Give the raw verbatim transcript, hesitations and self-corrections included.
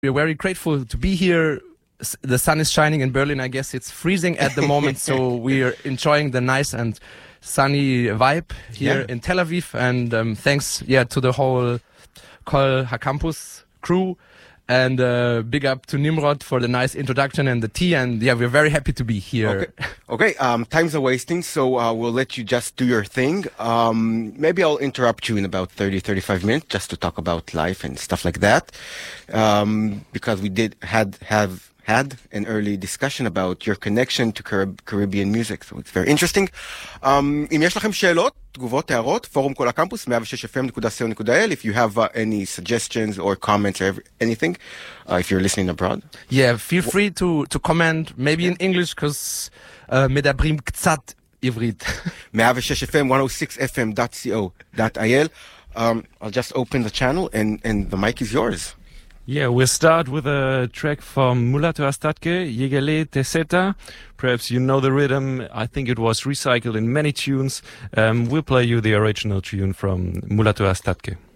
We're very grateful to be here. The sun is shining in Berlin. I guess it's freezing at the moment, so we're enjoying the nice and sunny vibe here yeah. in Tel Aviv. And um, thanks, yeah, to the whole Kol HaCampus crew. And uh, big up to Nimrod for the nice introduction and the tea. And yeah, we're very happy to be here. Okay, okay. Um, time's a wasting, so uh, we'll let you just do your thing. Um, maybe I'll interrupt you in about thirty, thirty-five minutes just to talk about life and stuff like that. Um, because we did had have had an early discussion about your connection to Carib- Caribbean music, so it's very interesting. Um, אם יש לכם שאלות, תגובות, הערות, פורום כל הקמפוס, one oh six f m dot co dot i l. If you have uh, any suggestions or comments or every, anything, uh, if you're listening abroad. Yeah, feel free to, to comment, maybe in English, because uh, מדברים קצת עברית. one oh six f m, one oh six f m dot co dot i l. Um, I'll just open the channel and, and the mic is yours. Yeah, we'll start with a track from Mulatu Astatke, Yegele Teseta. Perhaps you know the rhythm. I think it was recycled in many tunes. Um, we'll play you the original tune from Mulatu Astatke.